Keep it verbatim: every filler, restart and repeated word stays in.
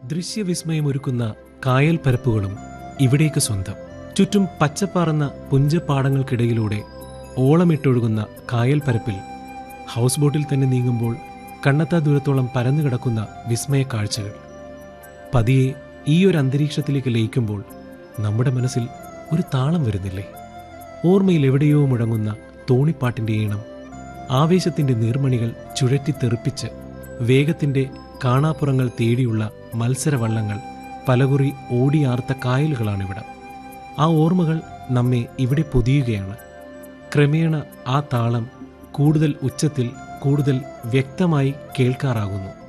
ദൃശ്യവിസ്മയമൊരുക്കുന്ന കായൽ പരപ്പുകളും ഇവിടേക്ക് സ്വന്തം. ചുറ്റും പച്ചപ്പാർന്ന പുഞ്ചപ്പാടങ്ങൾക്കിടയിലൂടെ ഓളമിട്ടൊഴുകുന്ന കായൽ പരപ്പിൽ ഹൗസ് ബോട്ടിൽ തന്നെ നീങ്ങുമ്പോൾ കണ്ണെത്താ ദൂരത്തോളം പരന്നു കിടക്കുന്ന വിസ്മയ കാഴ്ചകൾ. പതിയെ ഈ ഒരു അന്തരീക്ഷത്തിലേക്ക് ലയിക്കുമ്പോൾ നമ്മുടെ മനസ്സിൽ ഒരു താളം വരുന്നില്ലേ? ഓർമ്മയിൽ എവിടെയോ മുഴങ്ങുന്ന തോണിപ്പാട്ടിൻ്റെ ഈണം, ആവേശത്തിൻ്റെ നീർമണികൾ ചുഴറ്റിത്തെറിപ്പിച്ച് വേഗത്തിൻ്റെ കാണാപ്പുറങ്ങൾ തേടിയുള്ള മത്സരവള്ളങ്ങൾ, പലകുറി ഓടിയാർത്ത കായലുകളാണിവിടം. ആ ഓർമ്മകൾ നമ്മെ ഇവിടെ പൊതിയുകയാണ്. ക്രമേണ ആ താളം കൂടുതൽ ഉച്ചത്തിൽ, കൂടുതൽ വ്യക്തമായി കേൾക്കാറാകുന്നു.